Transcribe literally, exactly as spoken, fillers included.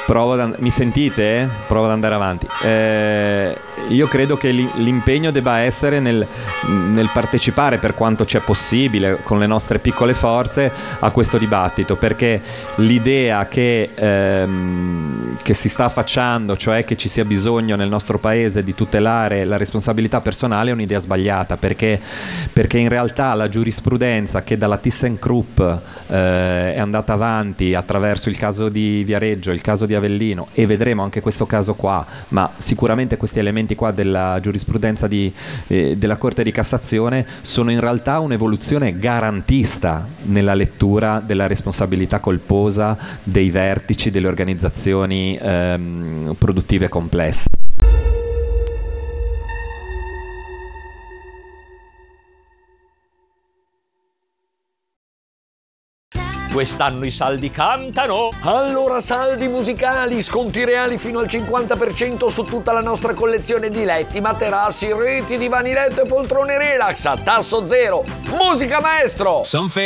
Provo ad and- mi sentite? Provo ad andare avanti. Eh, io credo che l'impegno debba essere nel, nel partecipare per quanto c'è possibile con le nostre piccole forze a questo dibattito, perché l'idea che, ehm, che si sta affacciando, cioè che ci sia bisogno nel nostro paese di tutelare la responsabilità personale, è un'idea sbagliata, perché, perché in realtà la giurisprudenza che dalla ThyssenKrupp eh, è andata avanti attraverso il caso di Viareggio, il caso di Avellino, e vedremo anche questo caso qua, ma sicuramente questi elementi qua della giurisprudenza di, eh, della Corte di Cassazione sono in realtà un'evoluzione garantista nella lettura della responsabilità colposa dei vertici delle organizzazioni ehm, produttive complesse. Quest'anno i saldi cantano. Allora saldi musicali, sconti reali fino al cinquanta per cento su tutta la nostra collezione di letti, materassi, reti, divani letto e poltrone relax a tasso zero. Musica maestro! Son